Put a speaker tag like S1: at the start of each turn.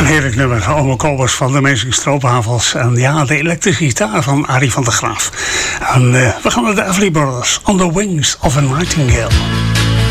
S1: Een heerlijk nummer, Ome Kolbers van de Amazing Stroopwafels. En ja, de elektrische gitaar van Arie van der Graaf. En we gaan naar de Everly Brothers, On the Wings of a Nightingale.